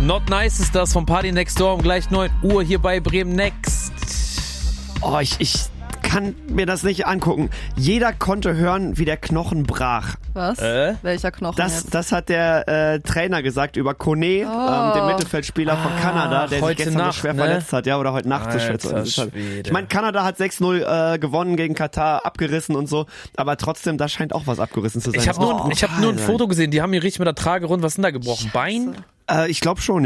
Not Nice ist das von Party Next Door um gleich 9 Uhr hier bei Bremen Next. Oh, ich kann mir das nicht angucken. Jeder konnte hören, wie der Knochen brach. Was? Welcher Knochen jetzt? Das hat der Trainer gesagt über Kone, den Mittelfeldspieler von Kanada, der sich gestern so schwer verletzt hat. Ja, oder heute Nacht so schwer. Ich meine, Kanada hat 6-0 gewonnen gegen Katar, abgerissen und so, aber trotzdem, da scheint auch was abgerissen zu sein. Ich habe nur ein Foto gesehen, die haben hier richtig mit der Trage rund, was ist denn da gebrochen? Bein? Ich glaube schon,